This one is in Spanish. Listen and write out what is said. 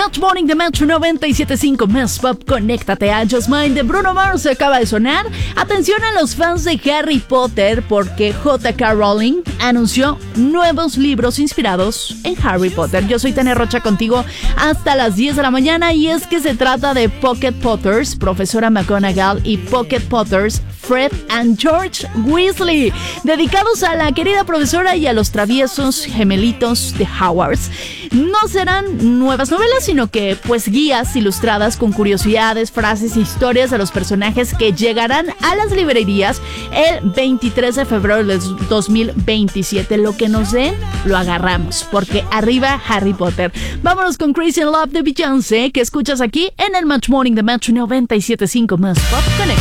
Match Morning de Metro 97.5 Más Pop. Conéctate a Just Mine de Bruno Mars. Acaba de sonar. Atención a los fans de Harry Potter, porque J.K. Rowling anunció nuevos libros inspirados en Harry Potter. Yo soy Tania Rocha contigo hasta las 10 de la mañana, y es que se trata de Pocket Potters, Profesora McGonagall, y Pocket Potters, Fred and George Weasley, dedicados a la querida profesora y a los traviesos gemelitos de Hogwarts. No serán nuevas novelas, sino que pues guías ilustradas con curiosidades, frases e historias de los personajes que llegarán a las librerías el 23 de febrero del 2027. Lo que nos den, lo agarramos, porque arriba Harry Potter. Vámonos con Crazy in Love de Beyoncé, que escuchas aquí en el Match Morning de Match 97.5 Más Pop. Connect.